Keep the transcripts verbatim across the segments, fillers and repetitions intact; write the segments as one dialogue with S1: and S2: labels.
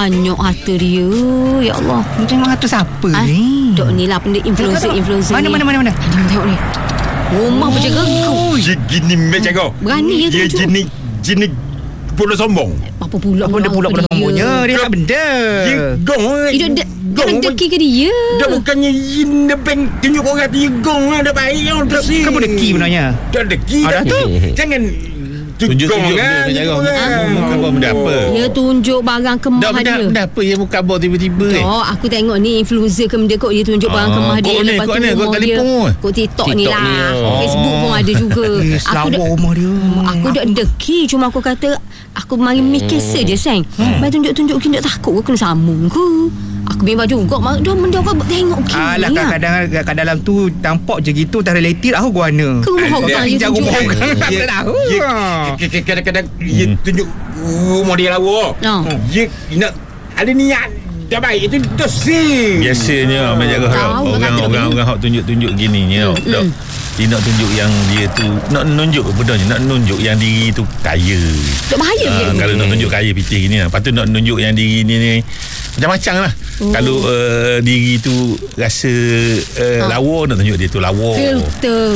S1: banyak harta dia. Ya Allah.
S2: Ni tengok harta siapa ha? ni?
S1: Dok ni lah benda influencer-influencer
S2: mana,
S1: ni.
S2: Mana mana mana mana?
S1: Tengok ni. Rumah berjaga kau.
S3: Dia gini macam kau.
S1: Berani ya
S3: Dia
S1: tunjuk.
S3: jenis Jenis pula sombong.
S1: Apa pula?
S2: Apa dia pula pula sombongnya? Dia tak benda.
S3: Dia gong.
S1: Dia de- jangan deki ke dia.
S3: Dia bukannya in the bank tunjuk orang dia gong lah. Dah baik yang tersi.
S2: Kamu deki sebenarnya.
S3: Dah deki dah tu. Jangan
S4: tunjuk-tunjuk
S3: kan.
S4: dia jangan muka abang benda apa.
S1: Dia tunjuk barang kemah
S4: Dah benda,
S1: dia.
S4: benda apa yang muka abang tiba-tiba eh?
S1: Oh, aku tengok ni influencer ke benda kot. Dia tunjuk barang
S4: Ah,
S1: kemah dia.
S4: kok ni,
S1: Lepas
S4: kok
S1: tu
S4: ni, kok
S1: rumah dia.
S4: telefon.
S1: Kok TikTok, ni
S4: TikTok
S1: lah.
S4: ni, oh.
S1: Facebook pun ada juga.
S2: Eh,
S1: Aku
S2: selawar
S1: dah
S2: rumah dia.
S1: Aku dah deki. Cuma aku kata aku mari mikir saja sayang. Mai tunjuk-tunjuk kita takut ke kena sambung ke. Aku bimbang juga. Dah benda apa tengok ke.
S2: Alah kadang-kadang kat dalam tu nampak je gitu tak related aku guana.
S1: Ke rumah orang dia tunjuk.
S2: Tak tahu.
S3: Kadang-kadang dia tunjuk rumah dia lawa. Dia nak ada niat dah baik itu dosi.
S4: Biasanya Abang jaga orang-orang orang hak tunjuk-tunjuk gini ni tau. Dok. Dia nak tunjuk yang dia tu nak nunjuk bedanya nak nunjuk yang diri tu kaya.
S1: Tak bahaya
S4: ha,
S1: ke?
S4: Kalau nak tunjuk kaya pitih gini lah. Lepas tu nak nunjuk yang diri ni, ni macam-macam lah. Oh. Kalau uh, diri tu rasa uh, ha. lawa, nak tunjuk dia tu lawa.
S1: Filter.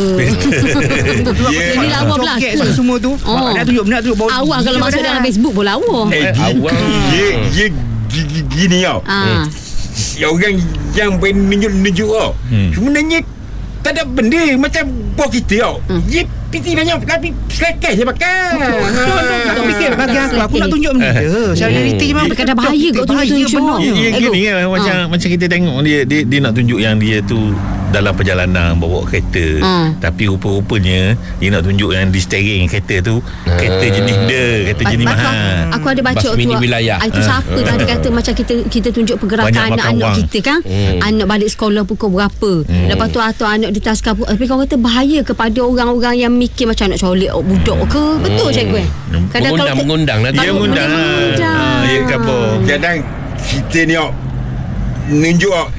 S1: Jadi lawa belaka.
S2: Joget semua tu.
S1: Oh.
S2: Nak tunjuk nak tunjuk bau.
S1: Awak kalau masuk dalam Facebook pun lawa.
S3: Eh, awak dia dia gini tau.
S1: Ah.
S3: Orang yang menunjuk-nunjuk tau. Sebenarnya tak ada benda macam bos kita tau. Hmm. Dia piti banyak tapi selekeh je pakai.
S2: Tak fikir bagi aku aku nak tunjuk benda. Saya realiti je memang
S1: Kadang bahaya kau tunjuk-tunjuk.
S4: Ya gini kan macam macam kita tengok dia dia dia nak tunjuk yang dia tu dalam perjalanan bawa kereta.
S1: Hmm.
S4: Tapi rupa-rupanya dia nak tunjuk yang di steering kereta tu kereta jenis dia, kereta jenis
S1: Aku,
S4: mahal.
S1: aku ada baca
S4: Bas
S1: tu.
S4: mini wilayah.
S1: Itu siapa tadi kata macam kita kita tunjuk pergerakan
S4: Banyak makan
S1: anak-anak
S4: wang.
S1: kita kan.
S4: Hmm.
S1: Anak balik sekolah pukul berapa.
S4: Hmm.
S1: Lepas tu atau anak di taskar. Tapi kau kata bahaya kepada orang-orang yang mikir macam nak colek budak ke. Betul cikgu eh?
S4: Kadang mengundang, kalau mengundang lah. Dia mengundang.
S3: Ya kabar. Kadang kita ni ok nunjuk ok.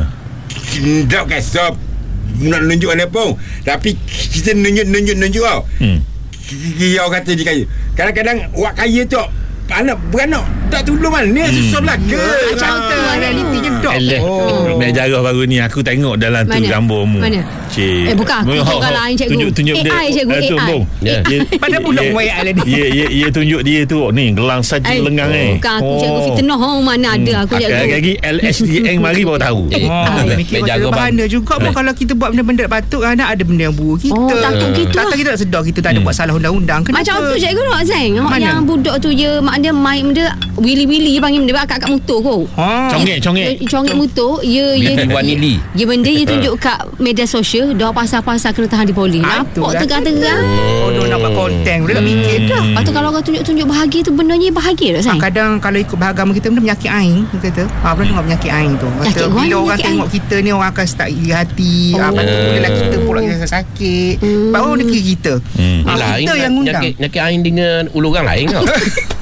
S3: Tak kasar nak nunjuk apa. Tapi kita nunjuk-nunjuk-nunjuk tau. Dia orang kata dia kaya. Kadang-kadang awak kaya tu anak beranak tak tolong mana hmm. susah belaka.
S1: Macam tu realitinya dok.
S4: Oh. Mek jarah baru ni aku tengok dalam tu gambarmu.
S1: Mana?
S4: Cik.
S1: Eh bukan aku tunjuk orang lain cikgu.
S4: Tunjuk-tunjuk dia.
S1: A I cikgu A I.
S2: Pada budak buat A I lah ni.
S4: Ya ya ya tunjuk dia tu ni gelang saja lengang eh.
S1: Bukan aku cikgu fitnah mana ada aku cikgu.
S4: Lagi L S D N mari baru tahu.
S2: Mikir macam bahana juga pun kalau kita buat benda-benda patut anak ada benda yang buruk kita.
S1: Oh takut gitu.
S2: Takut kita tak sedar kita tak ada buat salah undang-undang.
S1: Macam tu cikgu nak Zain. Yang budak tu je maknanya main dia wili-wili je panggil dia akak-akak motor kot.
S4: Congek congek.
S1: Congek motor ya ya
S4: wanili.
S1: Ya benda dia tunjuk kat media sosial dah pasal-pasal kena tahan di polis. Nampak terang-terang.
S2: Oh dia nak buat konten dia tak fikir dah.
S1: Lepas tu kalau orang tunjuk-tunjuk bahagia tu benarnya bahagia tak Zain?
S2: Kadang kalau ikut agama kita benda penyakit ain kata. Ha pernah tengok penyakit ain tu. Kata bila orang tengok kita ni orang akan start iri hati. Apa tu mulalah kita pula rasa sakit. Baru dia kira kita. Kita yang undang.
S5: Penyakit ain dengan ulu orang lain tau.